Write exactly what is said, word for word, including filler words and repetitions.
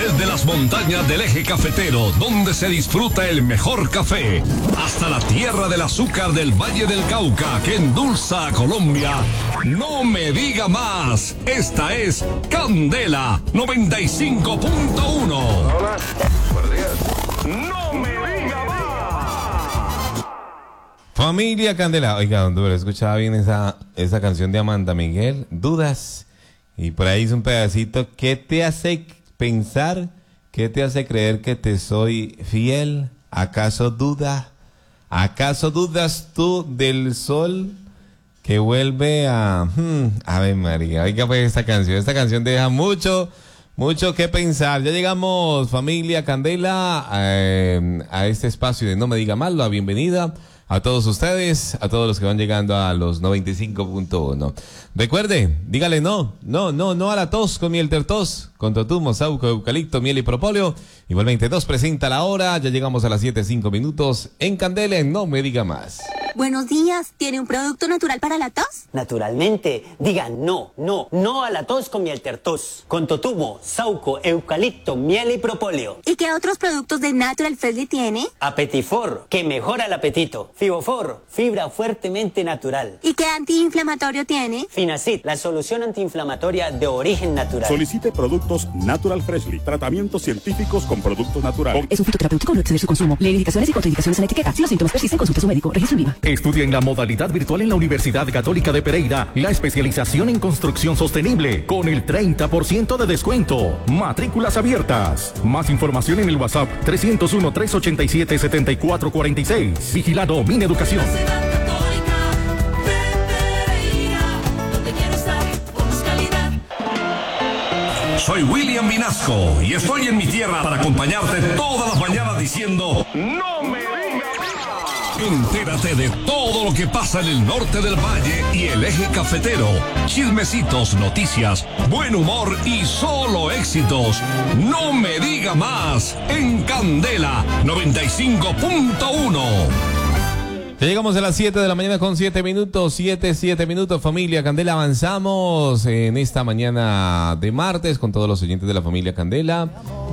Desde las montañas del eje cafetero, donde se disfruta el mejor café, hasta la tierra del azúcar del Valle del Cauca, que endulza a Colombia. No me diga más. Esta es Candela noventa y cinco punto uno. Hola, buenos días. No me diga más. Familia Candela. Oiga, don Duro, escuchaba bien esa, esa canción de Amanda Miguel, Dudas. Y por ahí hizo un pedacito. ¿Qué te hace pensar? ¿Qué te hace creer que te soy fiel? ¿Acaso duda? ¿Acaso dudas tú del sol que vuelve a... Hmm, Ave María, oiga pues esta canción. Esta canción deja mucho, mucho que pensar. Ya llegamos, familia Candela, eh, a este espacio de No Me Diga Más. La bienvenida a todos ustedes, a todos los que van llegando a los noventa y cinco punto uno. Recuerde, dígale no, no, no, no a la tos con miel tertos, con totumo, sauco, eucalipto, miel y propóleo. Igualmente dos presenta la hora, ya llegamos a las siete, cinco minutos en Candela, en No Me Diga Más. Buenos días, ¿tiene un producto natural para la tos? Naturalmente, digan no, no, no a la tos con miel tertos, con totumo, sauco, eucalipto, miel y propóleo. ¿Y qué otros productos de Natural Freshly tiene? Apetifor, que mejora el apetito. Fibofor, fibra fuertemente natural. ¿Y qué antiinflamatorio tiene? Finacid, la solución antiinflamatoria de origen natural. Solicite productos Natural Freshly, tratamientos científicos con productos naturales. Es un fitoterapéutico, no exceder su consumo. Lee indicaciones y contraindicaciones en la etiqueta. Si los síntomas persisten, consulte a su médico. Registro en I V A. Estudia en la modalidad virtual en la Universidad Católica de Pereira la especialización en construcción sostenible con el treinta por ciento de descuento. Matrículas abiertas. Más información en el WhatsApp tres cero uno, tres ocho siete, siete cuatro cuatro seis. Vigilado Mineducación. Soy William Vinasco y estoy en mi tierra para acompañarte todas las mañanas diciendo ¡No me digas más! Entérate de todo lo que pasa en el norte del valle y el eje cafetero. Chismecitos, noticias, buen humor y solo éxitos. No me diga más en Candela noventa y cinco punto uno. Ya llegamos a las siete de la mañana con siete minutos, siete, siete minutos, familia Candela. Avanzamos en esta mañana de martes con todos los oyentes de la familia Candela.